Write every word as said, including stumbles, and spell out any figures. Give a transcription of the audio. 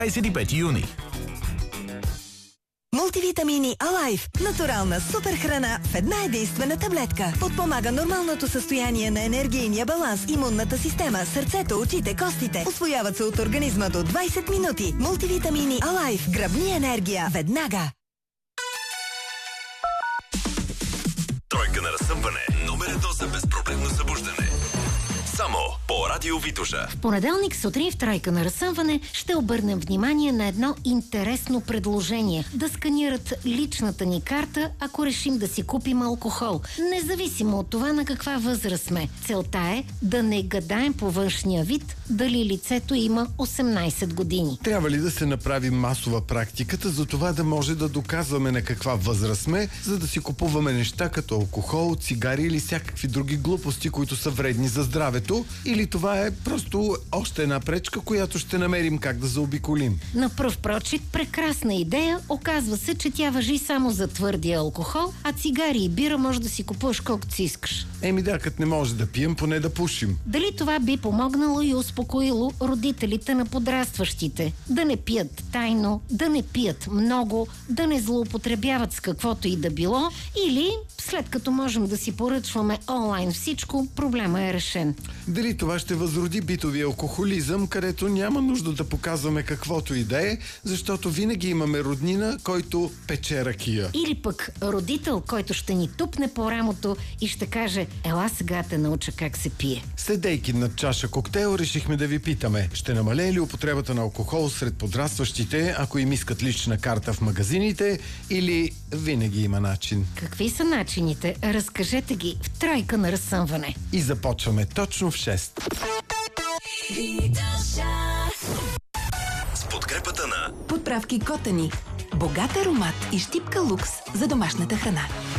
двадесет и пети юни. Мултивитамини Алайф. Натурална супер храна в една единствена таблетка. Подпомага нормалното състояние на енергийния баланс, имунната система, сърцето, очите, костите. Усвояват се от организма до двадесет минути. Мултивитамини Алайф. Гръбни енергия. Веднага. Тройка на разсъмване. Номер едно за безпроблемно събуждане. Само по Радио Витоша. В понеделник сутрин в Тройка на разсъмване ще обърнем внимание на едно интересно предложение. Да сканират личната ни карта, ако решим да си купим алкохол. Независимо от това на каква възраст сме. Целта е да не гадаем по външния вид дали лицето има осемнадесет години. Трябва ли да се направи масова практиката за това да може да доказваме на каква възраст сме, за да си купуваме неща като алкохол, цигари или всякакви други глупости, които са вредни за здравето? Или това е просто още една пречка, която ще намерим как да заобиколим? На пръв прочит, прекрасна идея. Оказва се, че тя важи само за твърдия алкохол, а цигари и бира може да си купуваш колкото си искаш. Еми да, като не може да пием, поне да пушим. Дали това би помогнало и успокоило родителите на подрастващите? Да не пият тайно, да не пият много, да не злоупотребяват с каквото и да било, или след като можем да си поръчваме онлайн всичко, проблема е решен. Дали това ще възроди битови алкохолизъм, където няма нужда да показваме каквото и да е, защото винаги имаме роднина, който пече ракия. Или пък родител, който ще ни тупне по рамото и ще каже: ела сега те науча как се пие. Седейки над чаша коктейл, решихме да ви питаме: ще намалее ли употребата на алкохол сред подрастващите, ако им искат лична карта в магазините, или винаги има начин? Какви са начините? Разкажете ги в Тройка на разсъмване. И започваме точно в шест. С подкрепата на Подправки Котани. Богат аромат и щипка лукс за домашната храна.